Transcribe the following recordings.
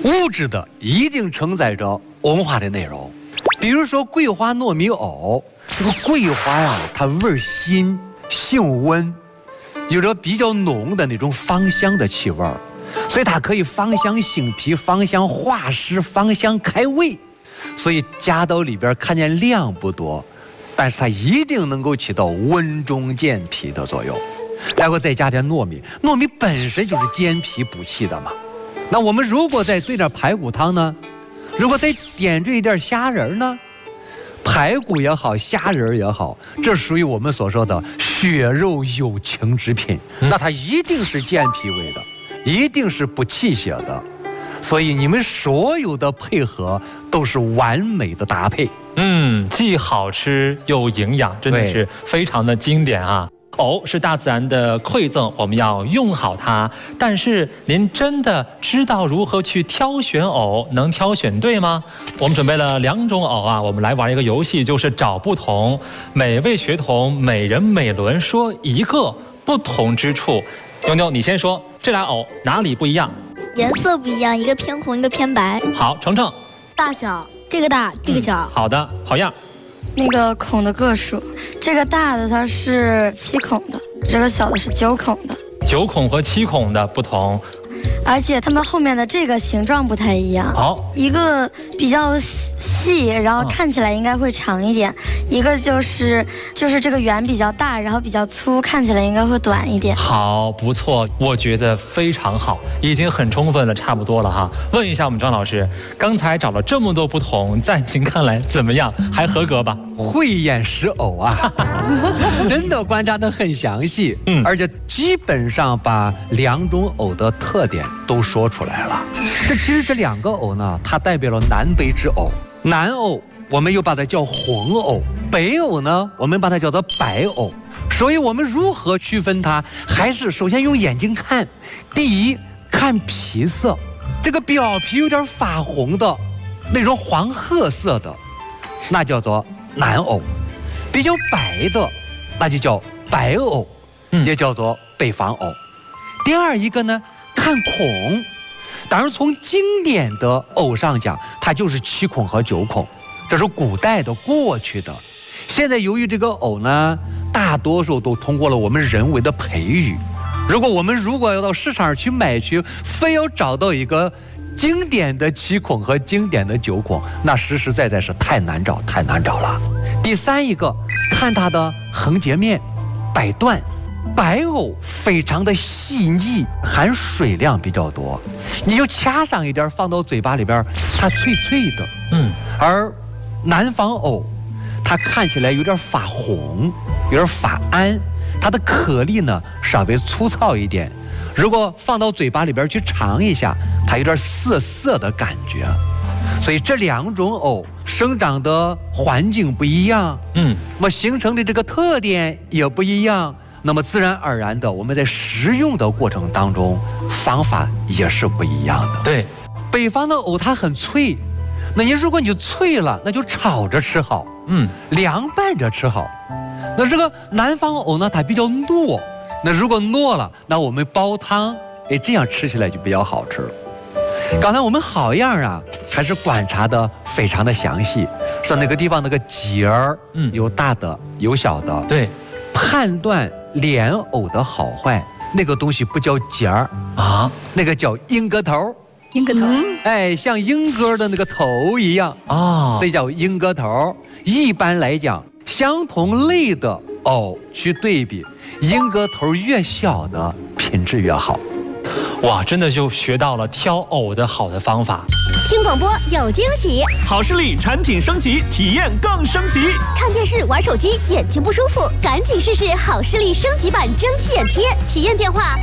物质的一定承载着文化的内容。比如说桂花糯米藕，这个桂花呀，它味辛性温，有着比较浓的那种芳香的气味，所以它可以芳香醒脾、芳香化湿、芳香开胃。所以加到里边看见量不多，但是它一定能够起到温中健脾的作用。然后再加点糯米，糯米本身就是健脾补气的嘛。那我们如果再兑点排骨汤呢？如果再点缀一点虾仁呢？排骨也好，虾仁也好，这属于我们所说的血肉有情之品，那它一定是健脾胃的，一定是补气血的。所以你们所有的配合都是完美的搭配。 既好吃又营养，真的是非常的经典啊。藕是大自然的馈赠，我们要用好它。但是您真的知道如何去挑选藕，能挑选对吗？我们准备了2种藕啊，我们来玩一个游戏，就是找不同。每位学童每人每轮说一个不同之处。妞妞，你先说，这俩藕哪里不一样？ 颜色不一样，一个偏红，一个偏白。 好，程程。 大小，这个大，这个小。 好的，好样。 那个孔的个数，这个大的它是7孔的，这个小的是9孔的。 9孔和7孔的不同， 而且它们后面的这个形状不太一样。一个比较细，然后看起来应该会长一点；一个就是这个圆比较大，然后比较粗，看起来应该会短一点。 好，不错，我觉得非常好，已经很充分了，差不多了哈。问一下我们张老师，刚才找了这么多不同，在您看来怎么样？还合格吧？ 慧眼识藕啊，真的观察得很详细，而且基本上把2种藕的特点都说出来了。其实这2个藕呢，它代表了南北之藕。南藕我们又把它叫红藕，北藕呢我们把它叫做白藕。所以我们如何区分它，还是首先用眼睛看。第一，看皮色，这个表皮有点发红的那种黄褐色的，那叫做南藕；比较白的，那就叫白藕，也叫做北方藕。第二一个呢，看孔。当然从经典的藕上讲，它就是7孔和9孔，这是古代的过去的。现在由于这个藕呢，大多数都通过了我们人为的培育。如果要到市场上去买去，非要找到一个经典的7孔和经典的9孔，那实实在在是太难找了。第三一个，看它的横截面、摆段。白藕非常的细腻，含水量比较多，你就掐上一点放到嘴巴里边，它脆脆的。而南方藕，它看起来有点发红，有点发暗，它的颗粒呢稍微粗糙一点，如果放到嘴巴里边去尝一下，它有点涩涩的感觉。所以这2种藕生长的环境不一样，那么形成的这个特点也不一样，那么自然而然的，我们在食用的过程当中，方法也是不一样的。 对， 北方的藕它很脆，那如果你脆了，那就炒着吃好，凉拌着吃好。那这个南方藕呢，它比较糯，那如果糯了，那我们煲汤，这样吃起来就比较好吃了。刚才我们好样啊，还是观察的非常的详细，说那个地方那个节儿，有大的有小的， 对， 判断莲藕的好坏，那个东西不叫节儿啊，那个叫鹰鸽头。 鹰鸽头， 像鹰鸽的那个头一样啊，所以叫鹰鸽头。一般来讲，相同类的藕去对比，鹰鸽头越小的品质越好。 哇，真的就学到了挑藕的好的方法。 听广播有惊喜， 好视力产品升级，体验更升级。 看电视玩手机眼睛不舒服，赶紧试试好视力升级版蒸汽眼贴。体验电话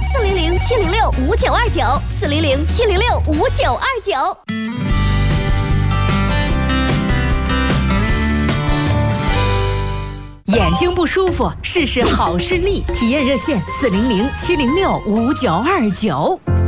400-706-5929，400-706-5929。 眼睛不舒服，试试好视力。体验热线400-706-5929。